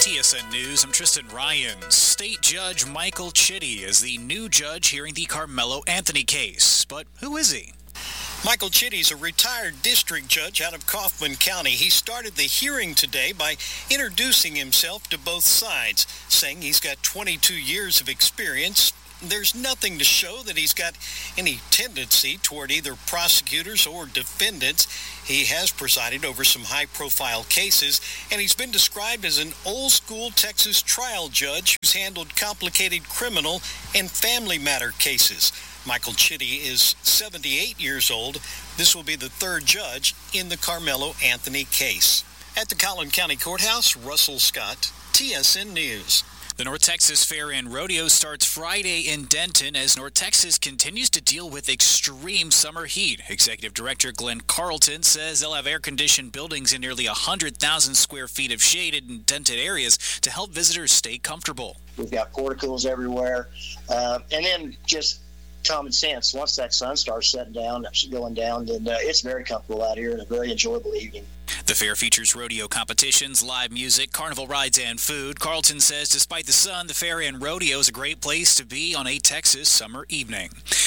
TSN News, I'm Tristan Ryan. State Judge Michael Chitty is the new judge hearing the Carmelo Anthony case. But who is he? Michael Chitty is a retired district judge out of Kaufman County. He started the hearing today by introducing himself to both sides, saying he's got 22 years of experience. There's nothing to show that he's got any tendency toward either prosecutors or defendants. He has presided over some high-profile cases, and he's been described as an old-school Texas trial judge who's handled complicated criminal and family matter cases. Michael Chitty is 78 years old. This will be the third judge in the Carmelo Anthony case. At the Collin County Courthouse, Russell Scott, TSN News. The North Texas Fair and Rodeo starts Friday in Denton as North Texas continues to deal with extreme summer heat. Executive Director Glenn Carlton says they'll have air-conditioned buildings in nearly 100,000 square feet of shaded and dented areas to help visitors stay comfortable. We've got porticos everywhere, and then just common sense. Once that sun starts setting down, going down, then it's very comfortable out here and a very enjoyable evening. The fair features rodeo competitions, live music, carnival rides, and food. Carlton says despite the sun, the fair and rodeo is a great place to be on a Texas summer evening.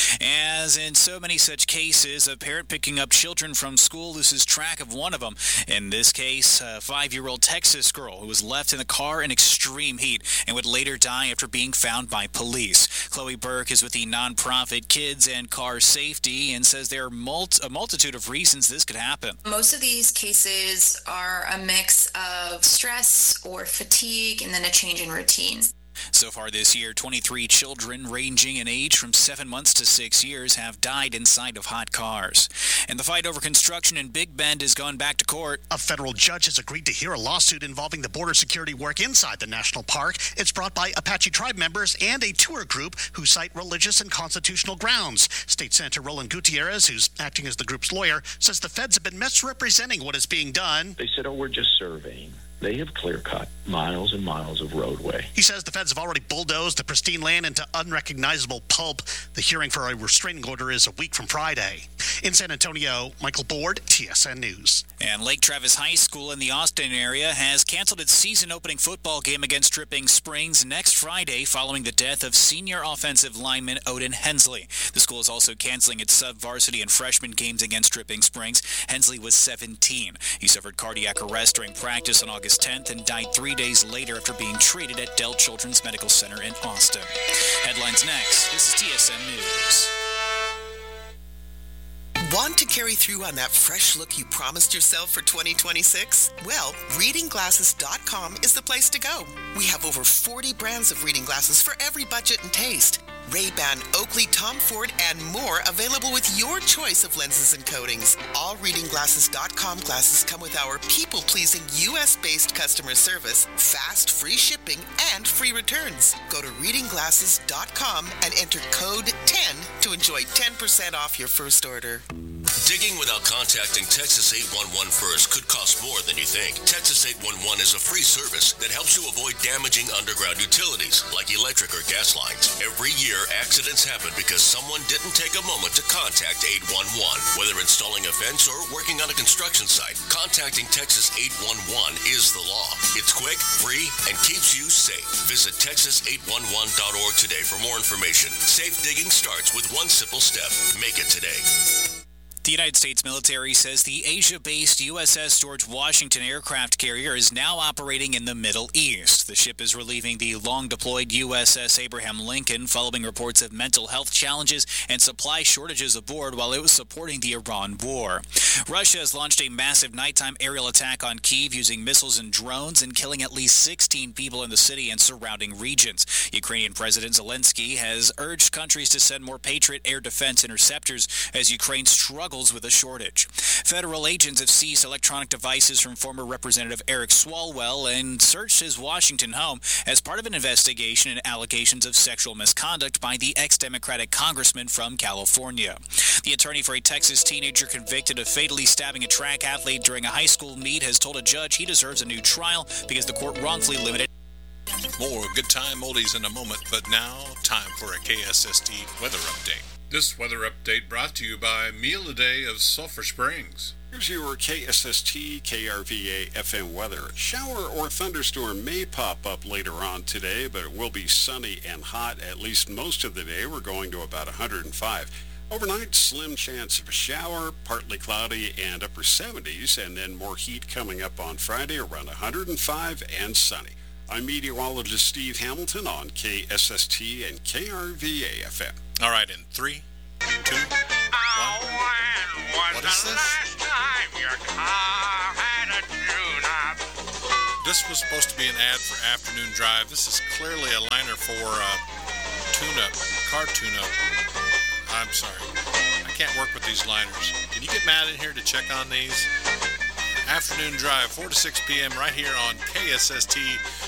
As in so many such cases, a parent picking up children from school loses track of one of them. In this case, a 5-year-old Texas girl who was left in the car in extreme heat and would later die after being found by police. Chloe Burke is with the nonprofit Kids and Car Safety and says there are a multitude of reasons this could happen. Most of these cases are a mix of stress or fatigue and then a change in routines. So far this year, 23 children ranging in age from 7 months to 6 years have died inside of hot cars. And the fight over construction in Big Bend has gone back to court. A federal judge has agreed to hear a lawsuit involving the border security work inside the national park. It's brought by Apache tribe members and a tour group who cite religious and constitutional grounds. State Senator Roland Gutierrez, who's acting as the group's lawyer, says the feds have been misrepresenting what is being done. They said, we're just surveying. They have clear-cut miles and miles of roadway. He says the feds have already bulldozed the pristine land into unrecognizable pulp. The hearing for a restraining order is a week from Friday. In San Antonio, Michael Board, TSN News. And Lake Travis High School in the Austin area has canceled its season-opening football game against Dripping Springs next Friday following the death of senior offensive lineman Odin Hensley. The school is also canceling its sub-varsity and freshman games against Dripping Springs. Hensley was 17. He suffered cardiac arrest during practice on August 10th and died 3 days later after being treated at Dell Children's Medical Center in Austin. Headlines next. This is TSN News. Want to carry through on that fresh look you promised yourself for 2026? Well, readingglasses.com is the place to go. We have over 40 brands of reading glasses for every budget and taste. Ray-Ban, Oakley, Tom Ford, and more available with your choice of lenses and coatings. All readingglasses.com glasses come with our people-pleasing U.S.-based customer service, fast, free shipping, and free returns. Go to readingglasses.com and enter code 10 to enjoy 10% off your first order. Digging without contacting Texas 811 first could cost more than you think. Texas 811 is a free service that helps you avoid damaging underground utilities like electric or gas lines. Every year, accidents happen because someone didn't take a moment to contact 811. Whether installing a fence or working on a construction site, contacting Texas 811 is the law. It's quick, free, and keeps you safe. Visit texas811.org today for more information. Safe digging starts with one simple step. Make it today. The United States military says the Asia-based USS George Washington aircraft carrier is now operating in the Middle East. The ship is relieving the long-deployed USS Abraham Lincoln following reports of mental health challenges and supply shortages aboard while it was supporting the Iran war. Russia has launched a massive nighttime aerial attack on Kyiv using missiles and drones and killing at least 16 people in the city and surrounding regions. Ukrainian President Zelensky has urged countries to send more Patriot air defense interceptors as Ukraine struggles with a shortage. Federal agents have seized electronic devices from former Representative Eric Swalwell and searched his Washington home as part of an investigation into allegations of sexual misconduct by the ex-Democratic congressman from California. The attorney for a Texas teenager convicted of fatally stabbing a track athlete during a high school meet has told a judge he deserves a new trial because the court wrongfully limited. More good time oldies in a moment, but now time for a KSST weather update. This weather update brought to you by Meal a Day of Sulphur Springs. Here's your KSST KRVA FM weather. Shower or thunderstorm may pop up later on today, but it will be sunny and hot at least most of the day. We're going to about 105. Overnight, slim chance of a shower, partly cloudy and upper 70s, and then more heat coming up on Friday around 105 and sunny. I'm meteorologist Steve Hamilton on KSST and KRVA FM. All right, in 3, 2, 1. What is this? This was supposed to be an ad for Afternoon Drive. This is clearly a liner for tune-up, car tune-up. I'm sorry. I can't work with these liners. Can you get Matt in here to check on these? Afternoon Drive, 4 to 6 p.m. right here on KSST